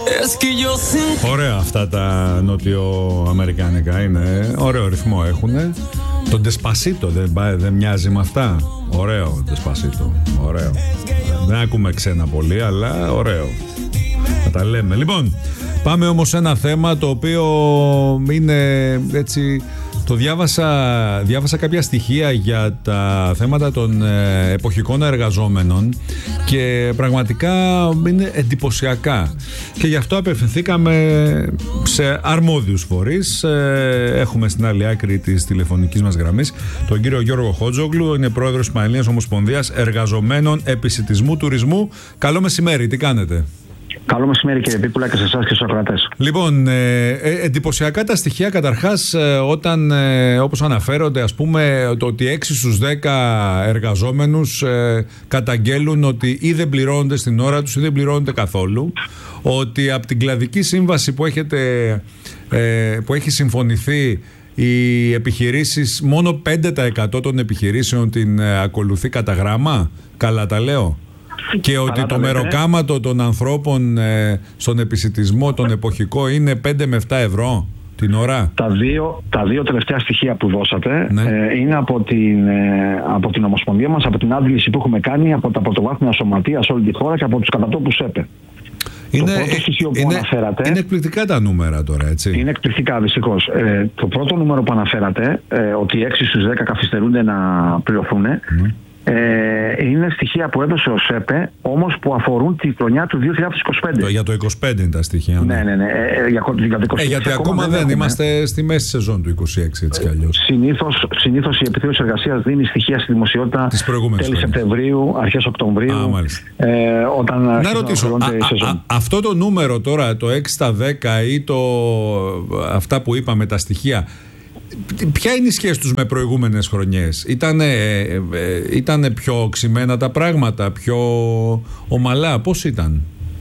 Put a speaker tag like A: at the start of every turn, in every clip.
A: Ωραία αυτά τα νοτιοαμερικάνικα είναι. Ωραίο ρυθμό έχουνε. Το Despacito δεν μοιάζει με αυτά? Ωραίο Despacito. Ωραίο. Δεν ακούμε ξένα πολύ, αλλά ωραίο. Θα τα λέμε. Λοιπόν, πάμε όμως σε ένα θέμα το οποίο είναι έτσι. Το διάβασα κάποια στοιχεία για τα θέματα των εποχικών εργαζόμενων και πραγματικά είναι εντυπωσιακά και γι' αυτό απευθυνθήκαμε σε αρμόδιους φορείς. Έχουμε στην άλλη άκρη της τηλεφωνικής μας γραμμής τον κύριο Γιώργο Χότζογλου, είναι πρόεδρος της Πανελλήνιας Ομοσπονδίας Εργαζομένων Επισιτισμού Τουρισμού. Καλό μεσημέρι, τι κάνετε?
B: Καλό μεσημέρι κύριε Πίκουλα και σε εσάς και στους ακροατές.
A: Λοιπόν, εντυπωσιακά τα στοιχεία καταρχάς όταν όπως αναφέρονται, ας πούμε, το ότι 6 στους 10 εργαζόμενους καταγγέλουν ότι ή δεν πληρώνονται στην ώρα τους ή δεν πληρώνονται καθόλου, ότι από την κλαδική σύμβαση που έχει συμφωνηθεί οι επιχειρήσεις, μόνο 5% των επιχειρήσεων την ακολουθεί κατά γράμμα, καλά τα λέω? Και ότι το μεροκάματο των ανθρώπων στον επισιτισμό, τον εποχικό, είναι 5 με 7 ευρώ την ώρα.
B: Τα δύο τελευταία στοιχεία που δώσατε,
A: ναι,
B: είναι από την Ομοσπονδία μας, από την άντληση που έχουμε κάνει από τα πρωτοβάθμια σωματεία σε όλη τη χώρα και από τους κατατόπους ΕΠΕ.
A: Είναι εκπληκτικά τα νούμερα τώρα, έτσι. Είναι
B: εκπληκτικά, δυστυχώς. Το πρώτο νούμερο που αναφέρατε, ότι 6 στους 10 καθυστερούνται να πληρωθούν, είναι στοιχεία που έδωσε ο ΣΕΠΕ, όμως που αφορούν τη χρονιά του 2025.
A: Για το 25 είναι τα στοιχεία.
B: Ναι. Για το 26
A: γιατί ακόμα δεν είμαστε στη μέση σεζόν του 26, έτσι κι αλλιώς.
B: Συνήθως η Επιθεώρηση Εργασίας δίνει στοιχεία στη δημοσιότητα τέλη Σεπτεμβρίου, αρχές Οκτωβρίου. Όταν
A: να ρωτήσω, αυτό το νούμερο τώρα, το 6 στα 10 ή αυτά που είπαμε, τα στοιχεία, ποια είναι η σχέση τους με προηγούμενες χρονιές? Ήτανε πιο οξυμένα τα πράγματα, πιο ομαλά, πώς ήταν?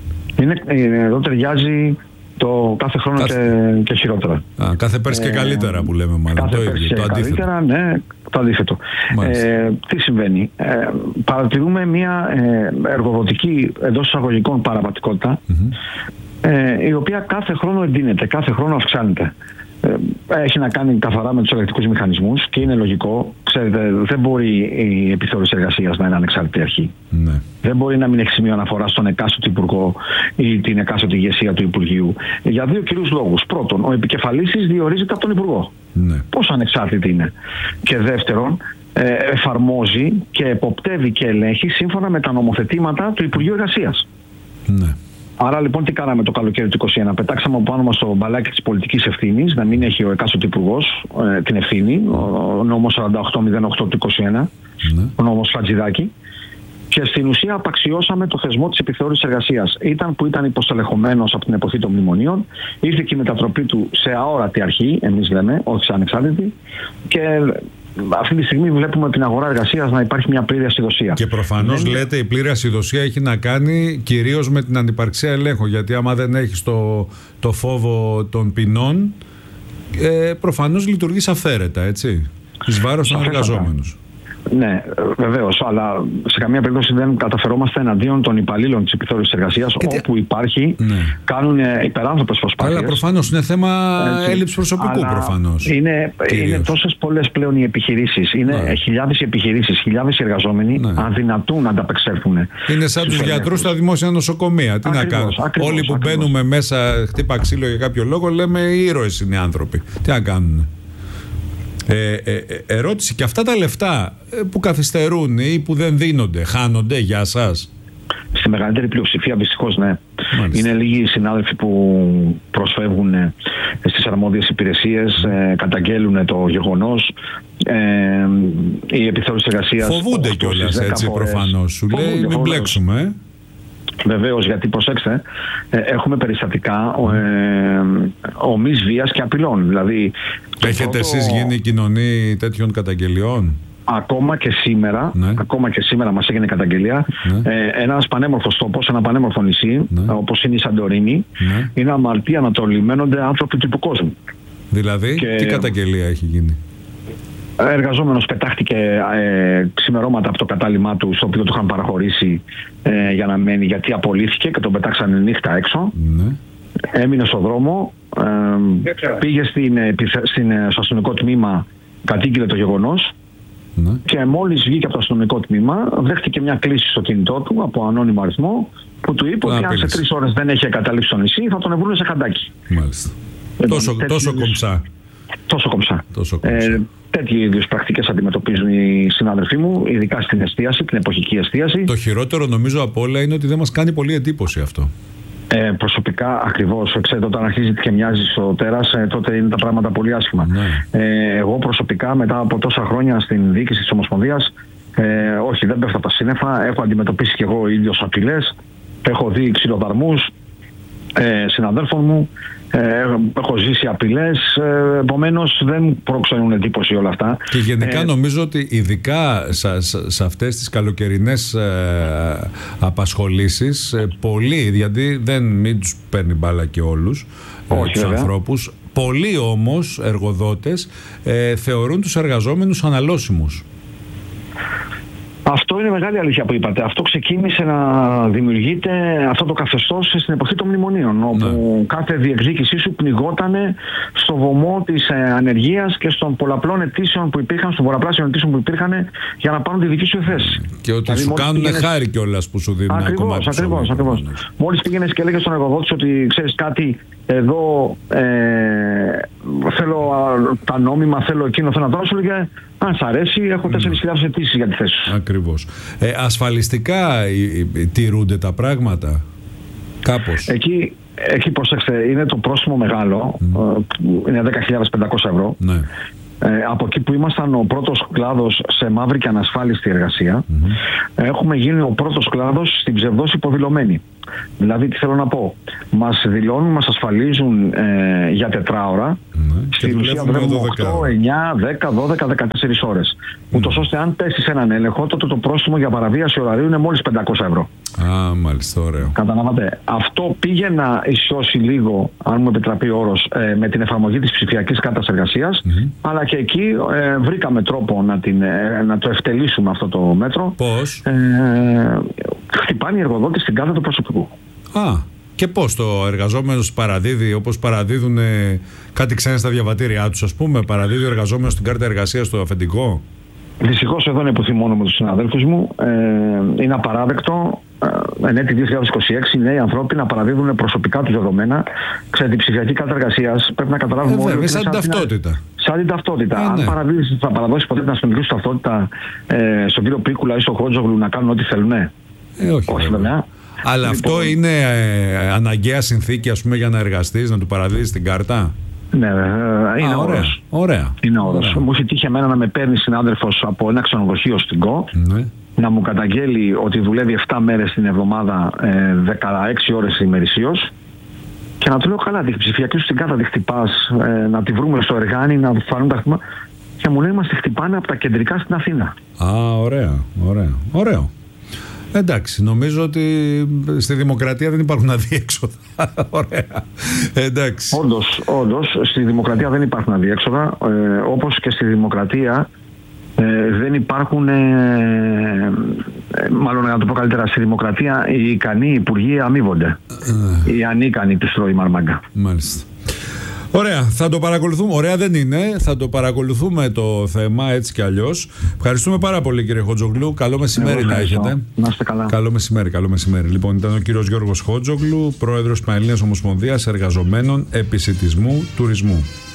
B: Εδώ ταιριάζει το κάθε χρόνο και χειρότερα.
A: Κάθε πέρσι και καλύτερα που λέμε, μάλλον.
B: Κάθε πέρσι και καλύτερα, ναι, το αντίθετο. Τι συμβαίνει? Παρατηρούμε μια εργοδοτική, εντός εισαγωγικών, παραβατικότητα, η οποία κάθε χρόνο εντείνεται, κάθε χρόνο αυξάνεται. Έχει να κάνει καθαρά με τους ελεκτικούς μηχανισμούς και είναι λογικό. Ξέρετε, δεν μπορεί η επιθεώρηση εργασίας να είναι ανεξάρτητη αρχή. Ναι. Δεν μπορεί να μην έχει σημείο αναφορά στον εκάστοτε υπουργό ή την εκάστοτε ηγεσία του Υπουργείου. Για δύο κυρίους λόγους. Πρώτον, ο επικεφαλής της διορίζεται από τον Υπουργό. Ναι. Πόσο ανεξάρτητη είναι? Και δεύτερον, εφαρμόζει και εποπτεύει και ελέγχει σύμφωνα με τα νομοθετήματα του Υπουργείου Εργασίας. Ναι. Άρα λοιπόν τι κάναμε το καλοκαίρι του 2021? Πετάξαμε από πάνω μας το μπαλάκι της πολιτικής ευθύνης, να μην έχει ο εκάστοτε υπουργός την ευθύνη, ο νόμος 4808 του 2021, ο νόμος Χατζηδάκη, και στην ουσία απαξιώσαμε το θεσμό της επιθεώρησης εργασίας. Που ήταν υποστελεχωμένος από την εποχή των μνημονίων, ήρθε και η μετατροπή του σε αόρατη αρχή, εμείς λέμε, όχι σε ανεξάρτητη, και αυτή τη στιγμή βλέπουμε την αγορά εργασίας να υπάρχει μια πλήρη ασυδοσία. Και προφανώς
A: λέτε η πλήρη ασυδοσία έχει να κάνει κυρίως με την ανυπαρξία ελέγχου. Γιατί άμα δεν έχεις το φόβο των ποινών, προφανώς λειτουργείς αυθαίρετα, έτσι, εις βάρος των εργαζόμενους.
B: Ναι, βεβαίως, αλλά σε καμία περίπτωση δεν καταφερόμαστε εναντίον των υπαλλήλων της επιθεώρησης εργασίας, όπου υπάρχει, κάνουν υπεράνθρωπες προσπάθειες.
A: Αλλά προφανώς είναι θέμα έλλειψης προσωπικού, προφανώς.
B: Είναι τόσες πολλές πλέον οι επιχειρήσεις, είναι χιλιάδες οι επιχειρήσεις, χιλιάδες οι εργαζόμενοι, αδυνατούν να ανταπεξέλθουν.
A: Είναι σαν τους γιατρούς στα δημόσια νοσοκομεία. Τι να κάνουν? Όλοι που μπαίνουμε μέσα, χτύπα ξύλο για κάποιο λόγο, λέμε οι ήρωες είναι οι άνθρωποι. Τι να κάνουν? Ερώτηση, και αυτά τα λεφτά που καθυστερούν ή που δεν δίνονται, χάνονται για σας?
B: Στη μεγαλύτερη πλειοψηφία δυστυχώς ναι. Μάλιστα. Είναι λίγοι οι συνάδελφοι που προσφεύγουν στις αρμόδιες υπηρεσίες, καταγγέλουν το γεγονός. Η επιθεώρηση εργασίας
A: φοβούνται κιόλας, έτσι, προφανώς. Σου λέει μην μπλέξουμε.
B: Βεβαίως, γιατί προσέξτε, έχουμε περιστατικά ομής βίας και απειλών. Δηλαδή,
A: έχετε εσείς γίνει κοινωνή τέτοιων καταγγελιών?
B: Ακόμα και σήμερα μας έγινε καταγγελία. Ένας πανέμορφος τόπος, ένα πανέμορφο νησί, όπως είναι η Σαντορίνη, είναι αμαρτία να το λιμένονται άνθρωποι του υποκόσμου.
A: Δηλαδή, τι καταγγελία έχει γίνει?
B: Εργαζόμενος πετάχτηκε ξημερώματα από το κατάλημά του, στο οποίο του είχαν παραχωρήσει για να μένει, γιατί απολύθηκε και τον πετάξανε νύχτα έξω. έμεινε στο δρόμο, πήγε στο αστυνομικό τμήμα, κατήγγειλε το γεγονός και μόλις βγήκε από το αστυνομικό τμήμα δέχτηκε μια κλήση στο κινητό του από ανώνυμο αριθμό που του είπε ότι αν σε 3 ώρες δεν έχει εγκαταλείψει το νησί θα τον βρουν σε χαντάκι.
A: Μάλιστα. Τόσο κομψά.
B: Τόσο κομψά. Τέτοιου είδους πρακτικές αντιμετωπίζουν οι συνάδελφοί μου, ειδικά στην εστίαση, την εποχική εστίαση.
A: Το χειρότερο νομίζω από όλα είναι ότι δεν μας κάνει πολύ εντύπωση αυτό.
B: Προσωπικά, ακριβώς. Ξέρετε, όταν αρχίζει και μοιάζει στο τέρας, τότε είναι τα πράγματα πολύ άσχημα. Εγώ προσωπικά, μετά από τόσα χρόνια στην διοίκηση της Ομοσπονδίας, όχι, δεν πέφτω από τα σύννεφα. Έχω αντιμετωπίσει κι εγώ ίδιος απειλές. Έχω δει ξυλοδαρμούς συναδέλφων μου. Έχω ζήσει απειλές, επομένως δεν προξενούν εντύπωση όλα αυτά.
A: Και γενικά νομίζω ότι ειδικά σε αυτές τις καλοκαιρινές απασχολήσεις πολλοί, γιατί μην τους παίρνει μπάλα και όλους τους ανθρώπους, πολλοί όμως εργοδότες θεωρούν τους εργαζόμενους αναλώσιμους.
B: Αυτό είναι μεγάλη αλήθεια που είπατε. Αυτό ξεκίνησε να δημιουργείται αυτό το καθεστώς στην εποχή των μνημονίων, όπου κάθε διεκδίκησή σου πνιγότανε στο βωμό της ανεργίας και των πολλαπλών αιτήσεων που υπήρχαν, στον πολλαπλάσιων αιτήσεων που υπήρχαν για να πάρουν τη δική σου θέση.
A: Και ότι δηλαδή, σου κάνουν χάρη κιόλας που σου δίνουν ένα κομμάτι.
B: Ακριβώς. Μόλις πήγαινες και έλεγες στον εργοδότη ότι ξέρεις κάτι, εδώ θέλω τα νόμιμα, θέλω εκείνο, θέλω να δώσω, σου λέγε αν σ' αρέσει, έχω 4.000 αιτήσεις για τη θέση σου.
A: Ακριβώς. Ασφαλιστικά τηρούνται τα πράγματα κάπως?
B: Εκεί προσέξτε, είναι το πρόστιμο μεγάλο, είναι 10.500 ευρώ. Ναι. Από εκεί που ήμασταν ο πρώτος κλάδος σε μαύρη και ανασφάλιστη εργασία, έχουμε γίνει ο πρώτος κλάδος στην ψευδώς υποδηλωμένη. Δηλαδή, τι θέλω να πω, μας δηλώνουν, μας ασφαλίζουν για 4 ώρα, στην ουσία δουλεύουμε 8, 9, 10, 12, 14 ώρες. Ούτως ώστε αν πέσει σε έναν έλεγχο, τότε το πρόστιμο για παραβίαση ωραρίου είναι μόλις 500 ευρώ.
A: Μάλιστα, ωραίο.
B: Καταλάβατε. Αυτό πήγε να ισιώσει λίγο, αν μου επιτραπεί ο όρος, με την εφαρμογή της ψηφιακής κάρτας εργασίας, αλλά και εκεί βρήκαμε τρόπο να το ευτελίσουμε αυτό το μέτρο.
A: Πώς?
B: Χτυπάνε οι εργοδότες στην κάρτα του προσωπικού.
A: Και πώς το εργαζόμενος παραδίδει, όπως παραδίδουν κάτι ξένα στα διαβατήριά τους, ας πούμε, παραδίδει ο εργαζόμενος την κάρτα εργασίας στο αφεντικό?
B: Δυστυχώς εδώ είναι που θυμώνω με τους συναδέλφους μου. Είναι απαράδεκτο εν έτη 2026 οι νέοι άνθρωποι να παραδίδουν προσωπικά τους δεδομένα. Ξέρετε, η ψηφιακή κάρτα εργασίας πρέπει να καταλάβουμε όλοι.
A: Σαν την ταυτότητα.
B: Σαν την ταυτότητα. Αν θα παραδώσει ποτέ την αστυνομική σου ταυτότητα στον κύριο Πίκουλα ή στον Χότζογλου να κάνουν ό,τι θέλουν? Όχι βέβαια.
A: Αλλά αυτό είναι αναγκαία συνθήκη, ας πούμε, για να εργαστείς, να του παραδίδεις την κάρτα?
B: Ναι, είναι όρος.
A: Ωραία.
B: Είναι όρος. Μου έχει τύχει εμένα να με παίρνει συνάδελφος από ένα ξενοδοχείο στην ΚΟ, να μου καταγγέλει ότι δουλεύει 7 μέρες την εβδομάδα, 16 ώρες ημερησίως, και να του λέω καλά, τη ψηφιακή σου την κάρτα τη χτυπάς, να τη βρούμε στο εργάνι, να φανούν τα χτυπά. Και μου λέει, μας τη χτυπάνε από τα κεντρικά στην Αθήνα.
A: Ωραίο. Εντάξει, νομίζω ότι στη δημοκρατία δεν υπάρχουν αδιέξοδα. Ωραία. Εντάξει.
B: Όντως, στη δημοκρατία δεν υπάρχουν αδιέξοδα, όπως και στη δημοκρατία δεν υπάρχουν, μάλλον να το πω καλύτερα, στη δημοκρατία οι ικανοί υπουργοί αμείβονται. Οι ανίκανοι τους τρώει η μαρμάγκα.
A: Μάλιστα. Ωραία, θα το παρακολουθούμε. Ωραία δεν είναι, θα το παρακολουθούμε το θέμα έτσι κι αλλιώς. Ευχαριστούμε πάρα πολύ, κύριε Χότζογλου. Καλό μεσημέρι να έχετε.
B: Να είστε καλά.
A: Καλό μεσημέρι. Λοιπόν, ήταν ο κύριος Γιώργος Χότζογλου, πρόεδρος της Πανελλήνιας Ομοσπονδίας Εργαζομένων Επισιτισμού Τουρισμού.